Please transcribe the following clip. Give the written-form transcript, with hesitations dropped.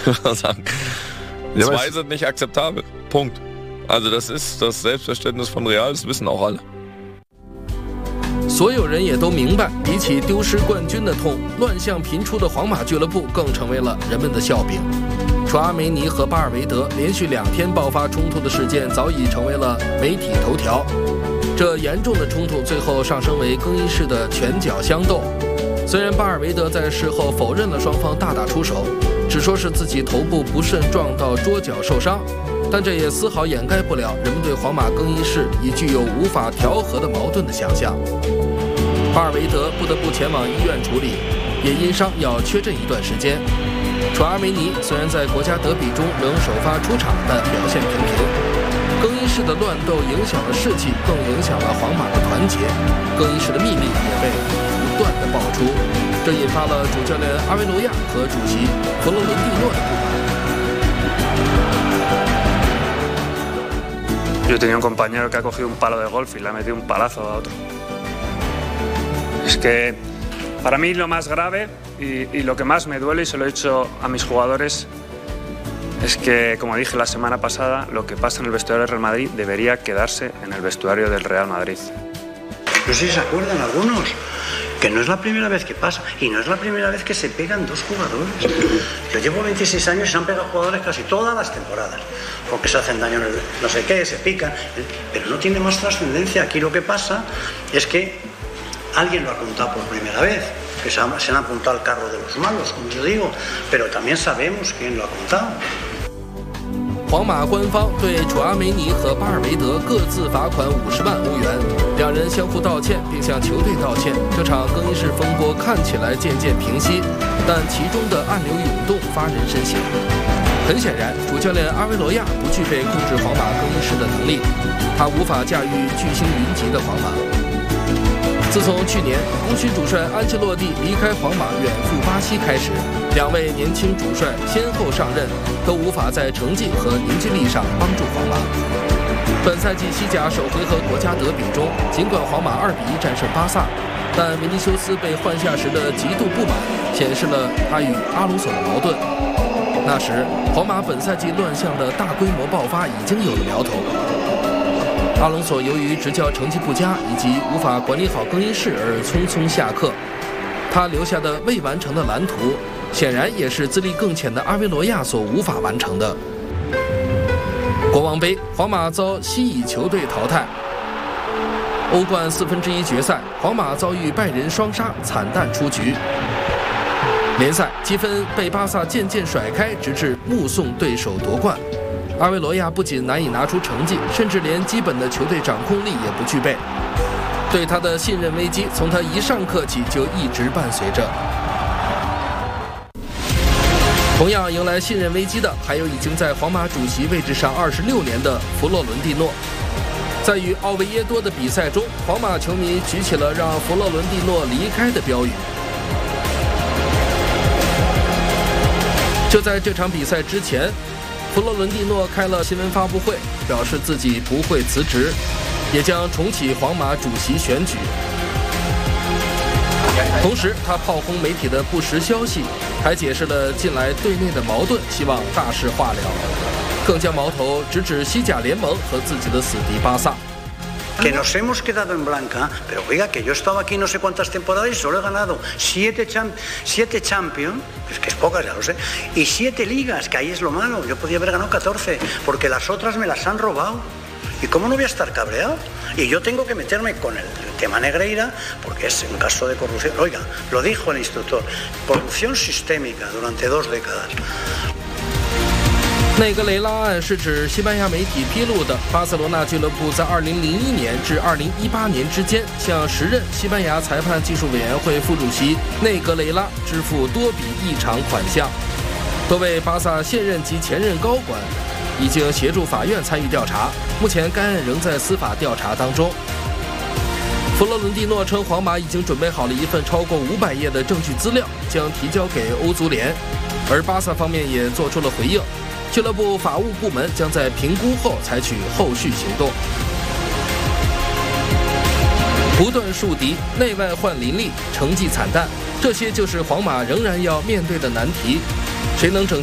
Zwei sind nicht akzeptabel. Punkt. Also das ist das Selbstverständnis von Real, das wissen auch alle。 所有人也都明白，比起丢失冠军的痛，乱象频出的皇马俱乐部更成为了人们的笑柄。楚阿梅尼和巴尔维德连续2天爆发冲突的事件早已成为了媒体头条。这严重的冲突最后上升为更衣室的拳脚相斗。虽然巴尔维德在事后否认了双方大打出手，只说是自己头部不慎撞到桌角受伤，但这也丝毫掩盖不了人们对皇马更衣室已具有无法调和的矛盾的想象。巴尔维德不得不前往医院处理，也因伤要缺阵一段时间。楚阿梅尼虽然在国家德比中仍首发出场，但表现平平。更衣室的乱斗影响了士气，更影响了皇马的团结。更衣室的秘密也被不断的爆出，这引发了主教练阿维罗亚和主席弗洛伦蒂诺的不满。 Yo tenía un compañero que ha cogido un palo de golf y le ha metido un palazo a otro. Es que para mí lo más grave y lo que más me duele, y se lo he dicho a mis jugadores, es que, como dije la semana pasada, lo que pasa en el vestuario del Real Madrid debería quedarse en el vestuario del Real Madrid. No sé si se acuerdan algunos, que no es la primera vez que pasa, y no es la primera vez que se pegan dos jugadores. Yo llevo 26 años y se han pegado jugadores casi todas las temporadas, porque se hacen daño en el no sé qué, se pican, pero no tiene más trascendencia. Aquí lo que pasa es que alguien lo ha contado por primera vez, que se han apuntado al carro de los malos, como yo digo, pero también sabemos quién lo ha contado。 皇马官方对楚阿梅尼和巴尔维德各自罚款50万欧元，两人相互道歉，并向球队道歉。这场更衣室风波看起来渐渐平息，但其中的暗流涌动发人深省。很显然，主教练阿维罗亚不具备控制皇马更衣室的能力，他无法驾驭巨星云集的皇马。自从去年功勋主帅安切洛蒂离开皇马远赴巴西开始，两位年轻主帅先后上任，都无法在成绩和凝聚力上帮助皇马。本赛季西甲首回合国家德比中，尽管皇马2-1战胜巴萨，但维尼修斯被换下时的极度不满，显示了他与阿隆索的矛盾。那时，皇马本赛季乱象的大规模爆发已经有了苗头。阿隆索由于执教成绩不佳以及无法管理好更衣室而匆匆下课，他留下的未完成的蓝图，显然也是资历更浅的阿维罗亚所无法完成的。国王杯，皇马遭西乙球队淘汰。欧冠1/4决赛，皇马遭遇拜仁双杀，惨淡出局。联赛积分被巴萨渐渐甩开，直至目送对手夺冠。阿维罗亚不仅难以拿出成绩，甚至连基本的球队掌控力也不具备。对他的信任危机，从他一上课起就一直伴随着。同样迎来信任危机的，还有已经在皇马主席位置上26年的弗洛伦蒂诺。在与奥维耶多的比赛中，皇马球迷举起了让弗洛伦蒂诺离开的标语。就在这场比赛之前，弗洛伦蒂诺开了新闻发布会，表示自己不会辞职，也将重启皇马主席选举。同时，他炮轰媒体的不实消息，还解释了近来队内的矛盾，希望大事化了，更将矛头直指西甲联盟和自己的死敌巴萨。 Que nos hemos quedado en blanca, pero oiga, que yo estaba aquí no sé cuántas temporadas y solo he ganado 7 Champions, es que es pocas, ya lo sé, y 7 ligas, que ahí es lo malo. Yo podía haber ganado 14, porque las otras me las han robado. ¿Y cómo no voy a estar cabreado? Y yo tengo que meterme con el tema Negreira, porque es un caso de corrupción. Oiga, lo dijo el instructor, corrupción sistémica durante 2 décadas。 内格雷拉案是指西班牙媒体披露的巴塞罗那俱乐部在2001年至2018年之间向时任西班牙裁判技术委员会副主席内格雷拉支付多笔异常款项。多位巴萨现任及前任高管已经协助法院参与调查，目前该案仍在司法调查当中。弗洛伦蒂诺称，皇马已经准备好了一份超过500页的证据资料，将提交给欧足联，而巴萨方面也做出了回应。俱乐部法务部门将在评估后采取后续行动。不断树敌，内外患林立，成绩惨淡，这些就是皇马仍然要面对的难题。谁能拯